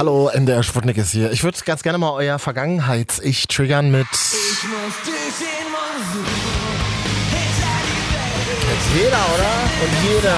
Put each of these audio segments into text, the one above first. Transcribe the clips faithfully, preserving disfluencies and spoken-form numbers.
Hallo, M D R Sputnik ist hier. Ich würde ganz gerne mal euer Vergangenheits-Ich triggern mit... Ich muss durch den Mund suchen. Jetzt jeder, oder? Und jeder.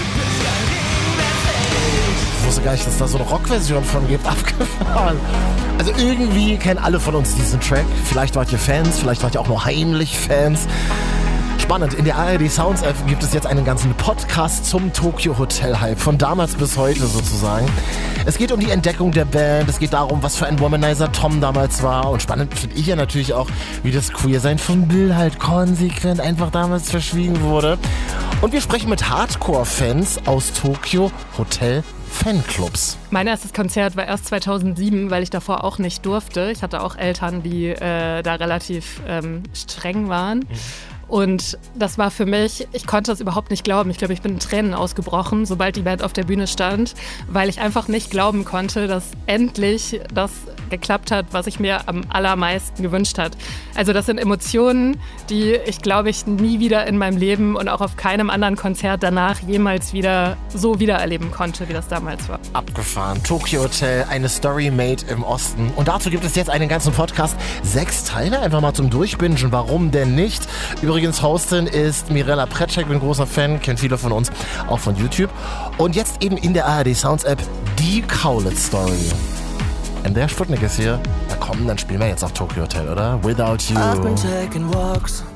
Ich wusste gar nicht, dass es da so eine Rockversion von gibt. Abgefahren. Also irgendwie kennen alle von uns diesen Track. Vielleicht wart ihr Fans, vielleicht wart ihr auch nur heimlich Fans. Spannend, in der A R D Sounds App gibt es jetzt einen ganzen Podcast zum Tokyo Hotel Hype, von damals bis heute sozusagen. Es geht um die Entdeckung der Band, es geht darum, was für ein Womanizer Tom damals war, und spannend finde ich ja natürlich auch, wie das Queersein von Bill halt konsequent einfach damals verschwiegen wurde. Und wir sprechen mit Hardcore-Fans aus Tokyo Hotel Fanclubs. Mein erstes Konzert war erst zweitausendsieben, weil ich davor auch nicht durfte. Ich hatte auch Eltern, die äh, da relativ ähm, streng waren. Mhm. Und das war für mich, ich konnte das überhaupt nicht glauben. Ich glaube, ich bin in Tränen ausgebrochen, sobald die Band auf der Bühne stand, weil ich einfach nicht glauben konnte, dass endlich das geklappt hat, was ich mir am allermeisten gewünscht hat. Also das sind Emotionen, die ich, glaube ich, nie wieder in meinem Leben und auch auf keinem anderen Konzert danach jemals wieder so wiedererleben konnte, wie das damals war. Abgefahren. Tokyo Hotel, eine Story made im Osten. Und dazu gibt es jetzt einen ganzen Podcast. Sechs Teile, einfach mal zum Durchbingen. Warum denn nicht? Übrigens, Hostin ist Mirella Pretschek, bin großer Fan, kennt viele von uns, auch von YouTube. Und jetzt eben in der A R D Sounds App die Kaulitz Story. M D R Sputnik ist hier. Na komm, dann spielen wir jetzt auf Tokyo Hotel, oder? Without You. I've been taking walks